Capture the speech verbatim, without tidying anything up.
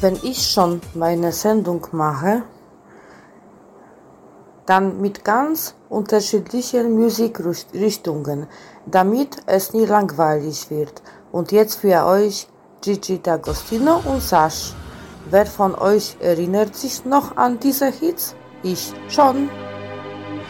Wenn ich schon meine Sendung mache, dann mit ganz unterschiedlichen Musikrichtungen, damit es nie langweilig wird. Und jetzt für euch Gigi D'Agostino und Sash. Wer von euch erinnert sich noch an diese Hits? Ich schon.